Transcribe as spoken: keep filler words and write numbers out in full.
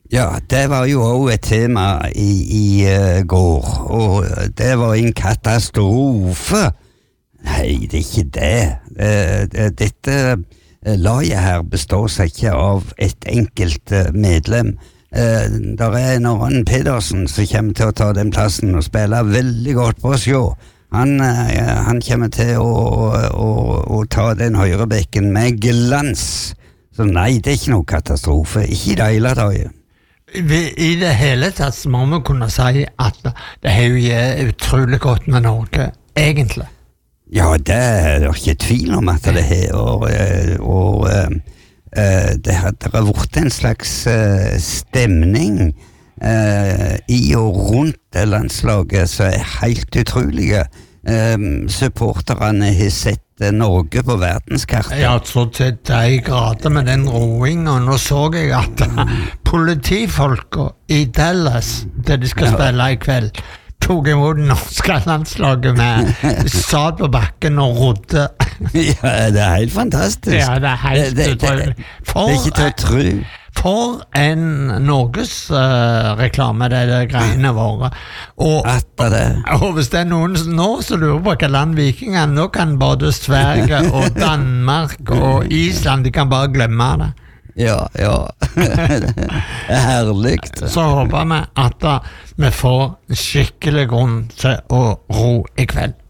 Ja, det var jo også et tema i, i uh, går, og det var en katastrofe. Nei, det er ikke det. Uh, dette uh, laget her består seg ikke av et enkelt uh, medlem. Uh, der er en Aron Pedersen som kommer til å ta den plassen og spille veldig godt på sjå. Han, uh, han kommer til å, å, å, å ta den høyrebekken med glans. Så nei, det er ikke noe katastrofe. Ikke i det hele tatt. I det hele tatt må vi kunne si at det er jo utrolig godt med Norge, egentlig. Ja, det er det ikke tvil om at det er, og, og uh, det har, det har vært en slags uh, stemning uh, i og rundt det landslaget som er helt utrolige. Um, supporterne har sett Norge på verdenskartet. Ja, så til de grader med den roingen, og nå så jeg at politifolka i Dallas, der de skal ja. spille i kveld, tog imot norske landslaget med satt på bakken og rodde. Ja, det er helt fantastisk. Ja, det er helt det, det, det, det er ikke til å tro. For en Norges uh, reklame det er det greiene våre. Og, det. og hvis det er noen nå så lurer på hva land vikingene, nå kan både Sverige og Danmark og Island, de kan bare glemme det. Ja, ja. Det er herlig. Så håper vi at vi får skikkelig grunn til å ro i kveld.